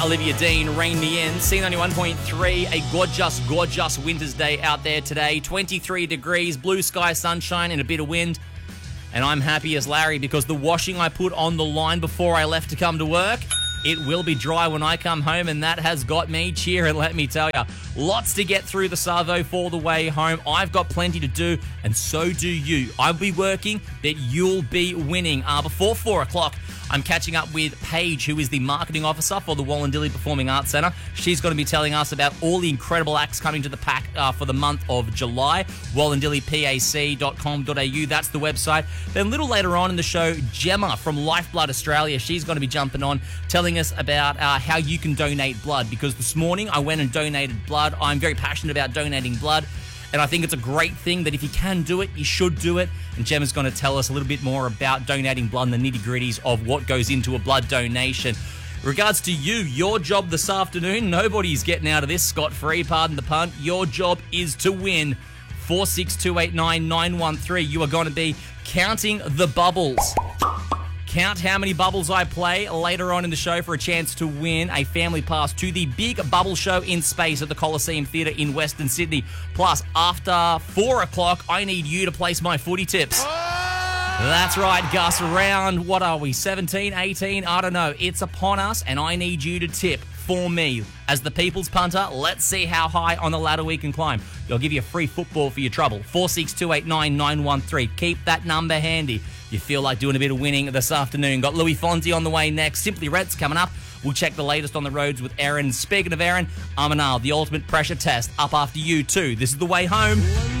Olivia Dean, Rain Me In, C91.3, a gorgeous winter's day out there today. 23 degrees, blue sky, sunshine, and a bit of wind. And I'm happy as Larry because the washing I put on the line before I left to come to work, it will be dry when I come home, and that has got me cheering, let me tell you. Lots to get through the Savo for the way home. I've got plenty to do, and so do you. I'll be working, but you'll be winning. Before 4 o'clock, I'm catching up with Paige, who is the marketing officer for the Wallandilly Performing Arts Centre. She's going to be telling us about all the incredible acts coming to the pack for the month of July. wallandillypac.com.au, that's the website. Then a little later on in the show, Gemma from Lifeblood Australia, she's going to be jumping on, telling us about how you can donate blood. Because this morning I went and donated blood. I'm very passionate about donating blood. And I think it's a great thing that if you can do it, you should do it. And Gemma's going to tell us a little bit more about donating blood and the nitty-gritties of what goes into a blood donation. Regards to you, your job this afternoon, nobody's getting out of this scot-free, pardon the pun. Your job is to win. 46289 You are going to be counting the bubbles. Count how many bubbles I play later on in the show for a chance to win a family pass to the big bubble show in space at the Coliseum Theatre in Western Sydney. Plus, after 4 o'clock, I need you to place my footy tips. That's right, Gus. Round, what are we, 17, 18? I don't know. It's upon us, and I need you to tip for me. As the people's punter, let's see how high on the ladder we can climb. I'll give you a free football for your trouble. 46289 Keep that number handy. You feel like doing a bit of winning this afternoon. Got Louis Fonzi on the way next. Simply Red's coming up. We'll check the latest on the roads with Aaron. Speaking of Aaron, Amanal, the ultimate pressure test, up after you too. This is the way home.